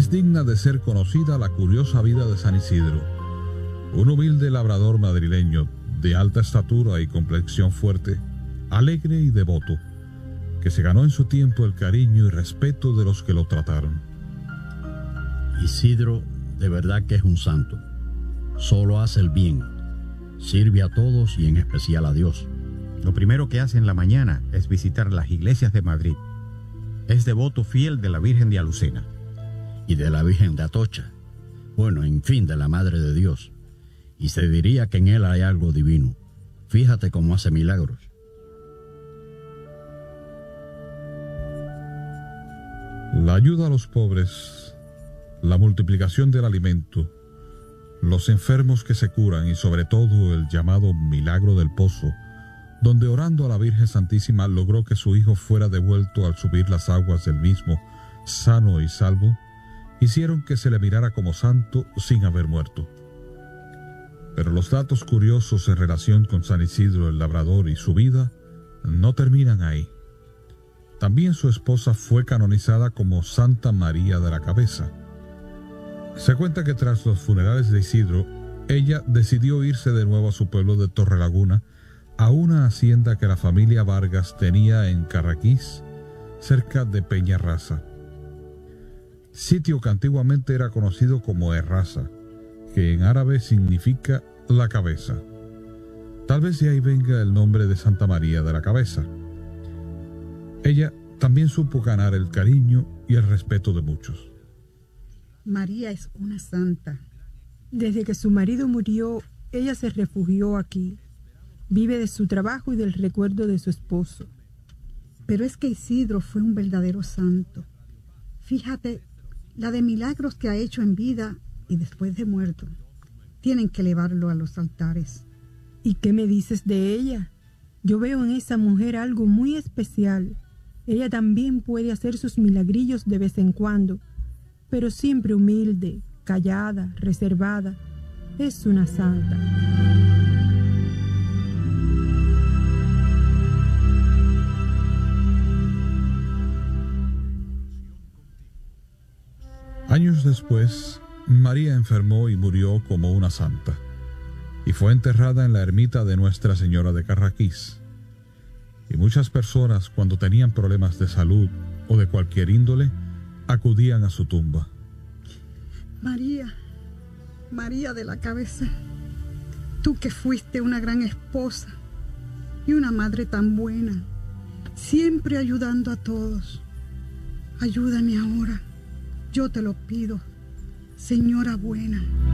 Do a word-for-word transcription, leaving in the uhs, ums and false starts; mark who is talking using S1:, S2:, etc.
S1: es digna de ser conocida la curiosa vida de San Isidro, un humilde labrador madrileño de alta estatura y complexión fuerte, alegre y devoto, que se ganó en su tiempo el cariño y respeto de los que lo trataron.
S2: Isidro de verdad que es un santo. Solo hace el bien, sirve a todos y en especial a Dios.
S3: Lo primero que hace en la mañana es visitar las iglesias de Madrid. Es devoto fiel de la Virgen de Alucena.
S2: Y de la Virgen de Atocha. Bueno, en fin, de la Madre de Dios. Y se diría que en él hay algo divino. Fíjate cómo hace milagros.
S1: La ayuda a los pobres, la multiplicación del alimento, los enfermos que se curan y sobre todo el llamado milagro del pozo, donde orando a la Virgen Santísima logró que su hijo fuera devuelto al subir las aguas del mismo, sano y salvo, hicieron que se le mirara como santo sin haber muerto. Pero los datos curiosos en relación con San Isidro el Labrador y su vida no terminan ahí. También su esposa fue canonizada como Santa María de la Cabeza. Se cuenta que tras los funerales de Isidro, ella decidió irse de nuevo a su pueblo de Torrelaguna, a una hacienda que la familia Vargas tenía en Carraquís, cerca de Peñarrasa, sitio que antiguamente era conocido como Errasa, que en árabe significa la cabeza. Tal vez de ahí venga el nombre de Santa María de la Cabeza. Ella también supo ganar el cariño y el respeto de muchos.
S4: María es una santa.
S5: Desde que su marido murió, ella se refugió aquí. Vive de su trabajo y del recuerdo de su esposo.
S4: Pero es que Isidro fue un verdadero santo. Fíjate, la de milagros que ha hecho en vida y después de muerto. Tienen que elevarlo a los altares.
S5: ¿Y qué me dices de ella? Yo veo en esa mujer algo muy especial. Ella también puede hacer sus milagrillos de vez en cuando, pero siempre humilde, callada, reservada. Es una santa.
S1: Años después, María enfermó y murió como una santa, y fue enterrada en la ermita de Nuestra Señora de Carraquís. Y muchas personas, cuando tenían problemas de salud o de cualquier índole, acudían a su tumba.
S4: María, María de la Cabeza, tú que fuiste una gran esposa y una madre tan buena, siempre ayudando a todos, ayúdame ahora, yo te lo pido, señora buena.